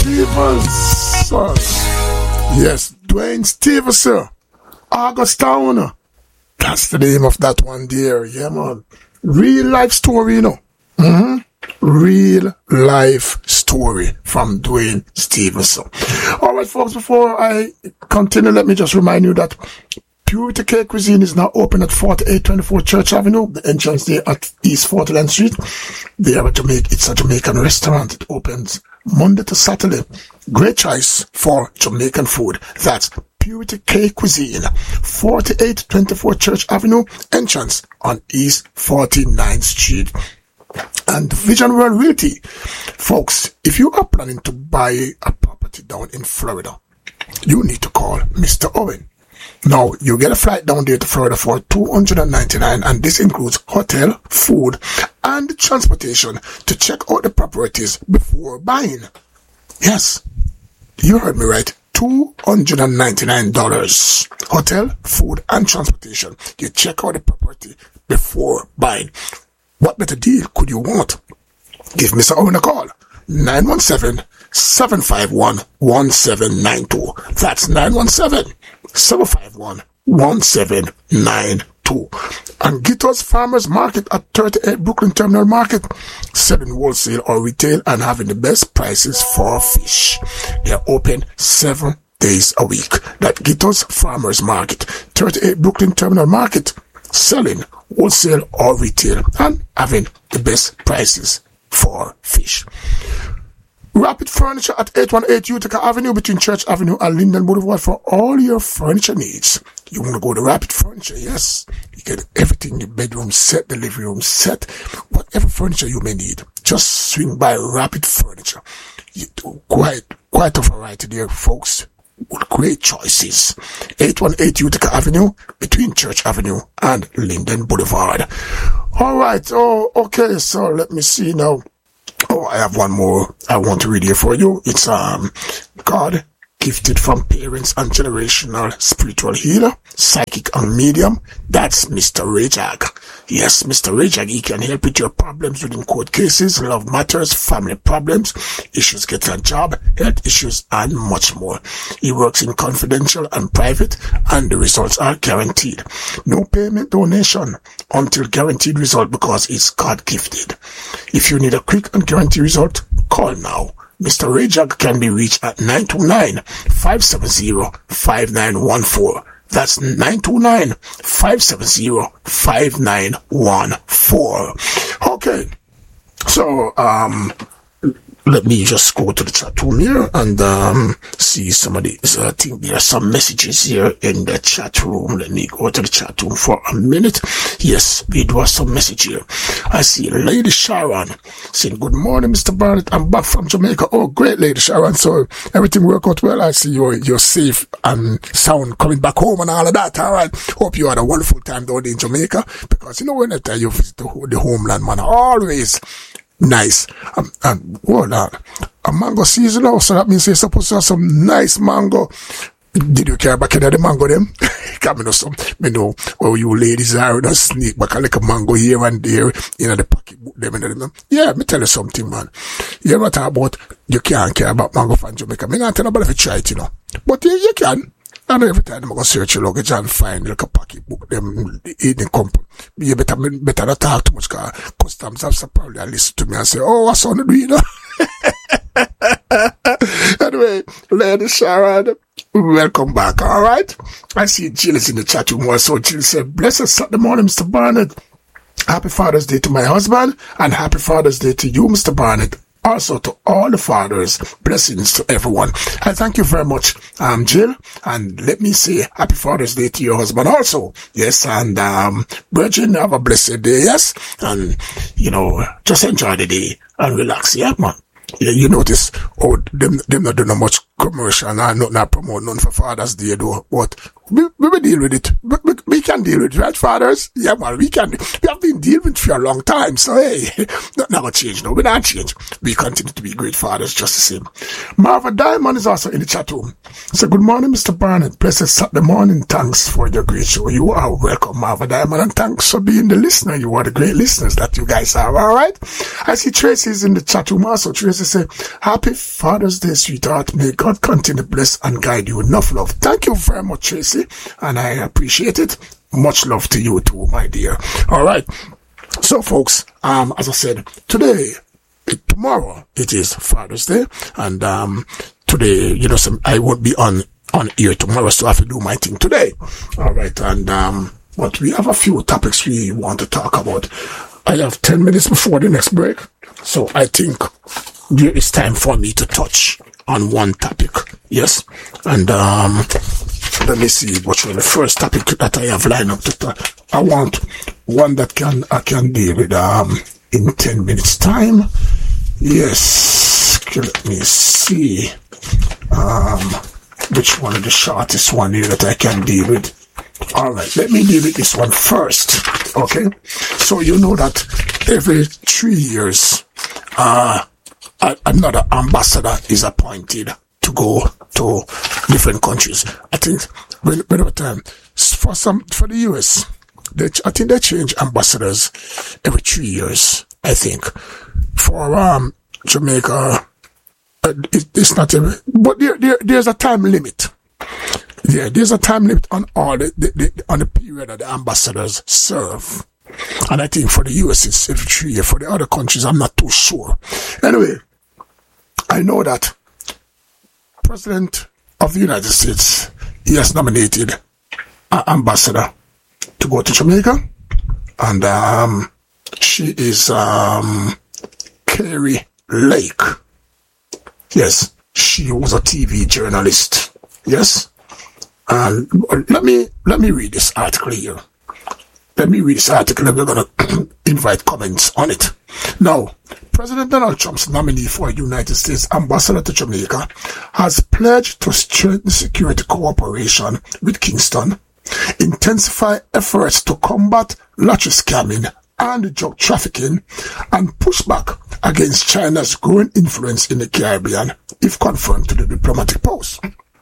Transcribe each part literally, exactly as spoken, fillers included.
Stevenson. Yes, Dwayne Stevenson. Augustown. That's the name of that one there. Yeah, man. Real life story, you know. Mm-hmm. Real life story from Dwayne Stevenson. Alright, folks, before I continue, let me just remind you that Purity Cake Cuisine is now open at forty-eight twenty-four Church Avenue, the entrance there at East forty-ninth Street. They have a Jamaican, it's a Jamaican restaurant. It opens Monday to Saturday. Great choice for Jamaican food. That's Purity Cake Cuisine, forty-eight twenty-four Church Avenue, entrance on East forty-ninth Street. And Vision World Realty. Folks, if you are planning to buy a property down in Florida, you need to call Mister Owen. Now, you get a flight down there to Florida for two hundred ninety-nine dollars, and this includes hotel, food, and transportation to check out the properties before buying. Yes, you heard me right. two hundred ninety-nine dollars. Hotel, food, and transportation. You check out the property before buying. What better deal could you want? Give Mister Owen a call. nine one seven, seven five one, one seven nine two. That's nine one seven, seven five one, one seven nine two. And Gitto's Farmers Market at thirty-eight Brooklyn Terminal Market, selling wholesale or retail and having the best prices for fish. They're open seven days a week. That Gitto's Farmers Market, thirty-eight Brooklyn Terminal Market, selling wholesale or retail and having the best prices for fish. Rapid Furniture at eight one eight Utica Avenue between Church Avenue and Linden Boulevard for all your furniture needs. You want to go to Rapid Furniture? Yes. You get everything, the bedroom set, the living room set, whatever furniture you may need. Just swing by Rapid Furniture. You do quite, quite a variety there, folks, with great choices. eight one eight Utica Avenue between Church Avenue and Linden Boulevard. All right. Oh, okay. So let me see now. Oh, I have one more I want to read here for you. It's um God gifted from parents and generational spiritual healer, psychic and medium. That's Mister Rajag. Yes, Mister Rajag, he can help with your problems within court cases, love matters, family problems, issues getting a job, health issues, and much more. He works in confidential and private, and the results are guaranteed. No payment donation until guaranteed result because it's God gifted. If you need a quick and guaranteed result, call now. Mister Rajag can be reached at nine two nine, five seven zero, five nine one four. That's nine two nine, five seven zero, five nine one four. Okay. So, um, let me just go to the chat room here and um see some of these. I think there are some messages here in the chat room. Let me go to the chat room for a minute. Yes, we do have some message here. I see Lady Sharon saying, good morning, Mister Barnett. I'm back from Jamaica. Oh, great, Lady Sharon. So everything worked out well. I see you're, you're safe and sound coming back home and all of that. All right. Hope you had a wonderful time down in Jamaica, because, you know, whenever you visit the, the homeland, man, always nice. Um, and hold on, a mango season now, so that means you're supposed to have some nice mango. Did you care back in the mango them? Come in some, you know, well, you ladies are in a sneak back a like a mango here and there, you know, the pocketbook them and them. Yeah, me tell you something, man. You ever talk about you can't care about mango from Jamaica? Me not tell nobody if you try it, you know. But you, you can. And every time I'm going to search your luggage and find like a pocketbook, them eating company. You better, better not talk too much, because customs have probably listen to me and say, oh, what's on the do, you know? Anyway, Lady Sharon, welcome back, all right? I see Jill is in the chat room also. Jill said, blessed Saturday morning, Mister Barnett. Happy Father's Day to my husband, and happy Father's Day to you, Mister Barnett. Also to all the fathers, blessings to everyone. I thank you very much, um, Jill. And let me say happy Father's Day to your husband also. Yes, and um, Virgin, have a blessed day, yes? And, you know, just enjoy the day and relax, yeah, man. Yeah, you notice, oh, them, them not doing much commercial, and not, not promote none for Father's Day, though. But we, we will deal with it. We, we, we can deal with it, right, fathers? Yeah, man, we can. We have been dealing with it for a long time, so hey, not never change, no, we not change. We continue to be great fathers just the same. Marva Diamond is also in the chat room. So good morning, Mister Barnett. Blessed Saturday morning. Thanks for your great show. You are welcome, Marva Diamond, and thanks for being the listener. You are the great listeners that you guys are, all right? I see Tracy's in the chat room also. Tracy say, happy Father's Day, sweetheart. May God continue to bless and guide you. Enough love. Thank you very much, Tracy, and I appreciate it. Much love to you too, my dear. All right. So, folks, um, as I said, today, it, tomorrow, it is Father's Day, and um, today, you know, some, I won't be on on here tomorrow, so I have to do my thing today. All right, and um, but we have a few topics we want to talk about. I have ten minutes before the next break, so I think there is time for me to touch on one topic. Yes, and um, let me see what's the first topic that I have lined up to talk. I want one that can I can deal with um in ten minutes time. Yes, let me see um which one of the shortest one here that I can deal with. All right, let me deal with this one first. Okay, so you know that every three years, uh, another ambassador is appointed to go to different countries. I think when when time for some for the U S, they, I think they change ambassadors every three years. I think for um Jamaica, uh, it, it's not every, but there, there there's a time limit. Yeah, there's a time limit on all the, the, the on the period that the ambassadors serve, and I think for the U S it's every three years. For the other countries, I'm not too sure. Anyway, I know that President of the United States, he has nominated an ambassador to go to Jamaica, and um, she is um, Kari Lake. Yes, she was a T V journalist. Yes. And uh, let me let me read this article here. Let me read this article, and we're going to invite comments on it. Now, President Donald Trump's nominee for United States ambassador to Jamaica has pledged to strengthen security cooperation with Kingston, intensify efforts to combat lottery scamming and drug trafficking, and push back against China's growing influence in the Caribbean, if confirmed to the diplomatic post.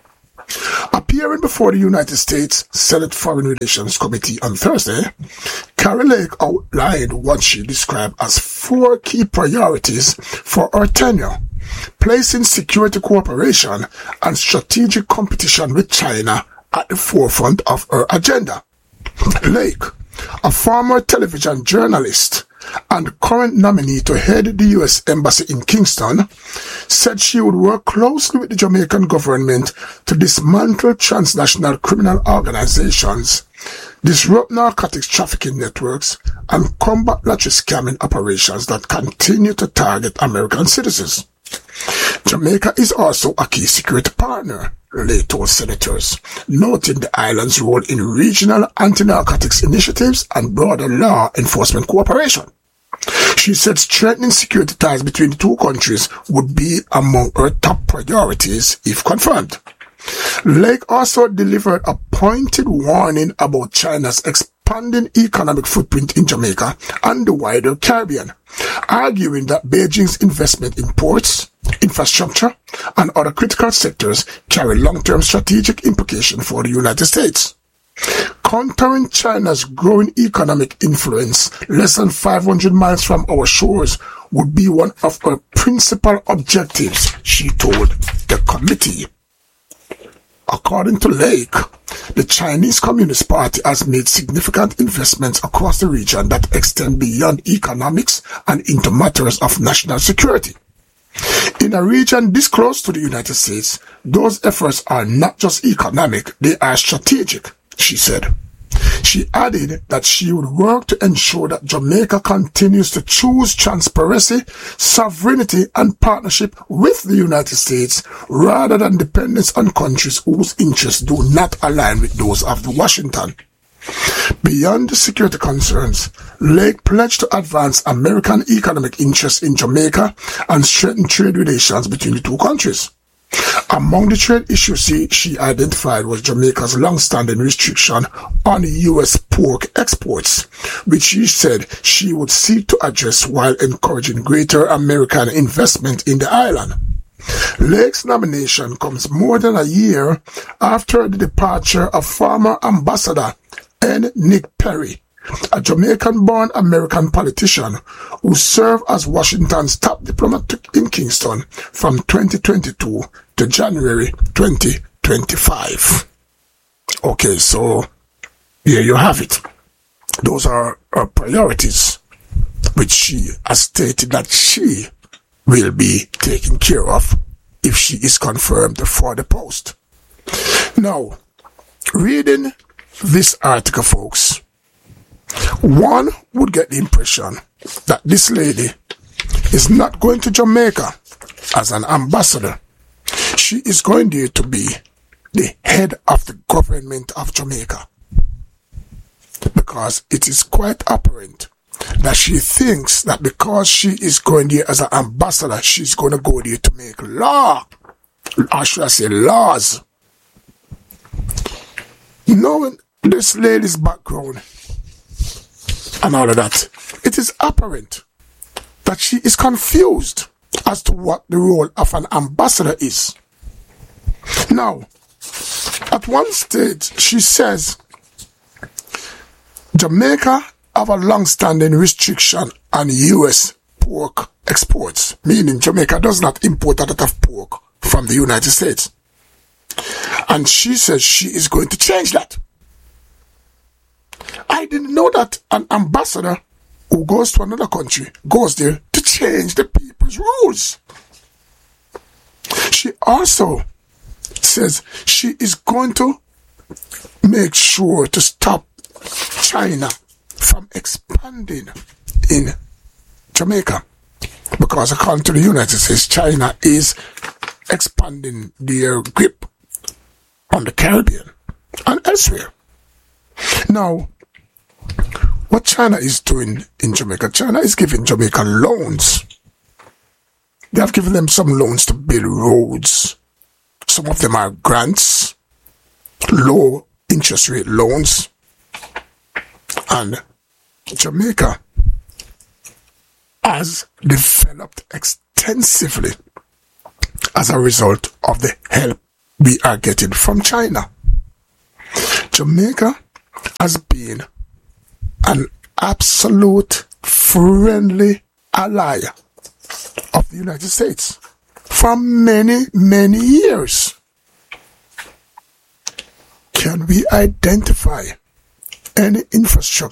Appearing before the United States Senate Foreign Relations Committee on Thursday, Kari Lake outlined what she described as four key priorities for her tenure, placing security cooperation and strategic competition with China at the forefront of her agenda. Lake, a former television journalist and current nominee to head the U S Embassy in Kingston, said she would work closely with the Jamaican government to dismantle transnational criminal organizations, disrupt narcotics trafficking networks, and combat lottery scamming operations that continue to target American citizens. Jamaica is also a key security partner, Lake told senators, noting the island's role in regional anti-narcotics initiatives and broader law enforcement cooperation. She said strengthening security ties between the two countries would be among her top priorities if confirmed. Lake also delivered a pointed warning about China's expanding economic footprint in Jamaica and the wider Caribbean, arguing that Beijing's investment in ports, infrastructure, and other critical sectors carry long-term strategic implications for the United States. Countering China's growing economic influence less than five hundred miles from our shores would be one of her principal objectives, she told the committee. According to Lake, the Chinese Communist Party has made significant investments across the region that extend beyond economics and into matters of national security. In a region this close to the United States, those efforts are not just economic, they are strategic, she said. She added that she would work to ensure that Jamaica continues to choose transparency, sovereignty, and partnership with the United States rather than dependence on countries whose interests do not align with those of Washington. Beyond the security concerns, Lake pledged to advance American economic interests in Jamaica and strengthen trade relations between the two countries. Among the trade issues she, she identified was Jamaica's long-standing restriction on U S pork exports, which she said she would seek to address while encouraging greater American investment in the island. Lake's nomination comes more than a year after the departure of former Ambassador N. Nick Perry, a Jamaican-born American politician who served as Washington's top diplomat in Kingston from twenty twenty-two to January twenty twenty-five. Okay, so here you have it. Those are her priorities, which she has stated that she will be taken care of if she is confirmed for the post. Now, reading this article, folks, one would get the impression that this lady is not going to Jamaica as an ambassador. She is going there to be the head of the government of Jamaica, because it is quite apparent that she thinks that because she is going there as an ambassador, she's going to go there to make law, or should I say laws. Knowing this lady's background and all of that, it is apparent that she is confused as to what the role of an ambassador is. Now, at one stage, she says Jamaica have a long-standing restriction on U S pork exports, meaning Jamaica does not import a lot of pork from the United States. And she says she is going to change that. I didn't know that an ambassador who goes to another country goes there to change the people's rules. She also says she is going to make sure to stop China from expanding in Jamaica, because according to the United States, China is expanding their grip on the Caribbean and elsewhere. Now, what China is doing in Jamaica, China is giving Jamaica loans. They have given them some loans to build roads. Some of them are grants, low interest rate loans. And Jamaica has developed extensively as a result of the help we are getting from China. Jamaica has been an absolute friendly ally of the United States for many, many years. Can we identify any infrastructure